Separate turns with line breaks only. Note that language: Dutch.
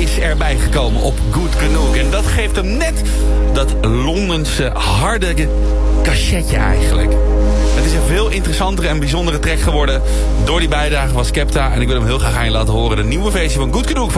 is erbij gekomen op Good Genoeg. En dat geeft hem net dat Londense harde cachetje eigenlijk. Het is een veel interessantere en bijzondere track geworden door die bijdrage van Skepta. En ik wil hem heel graag aan je laten horen. De nieuwe versie van Good Genoeg.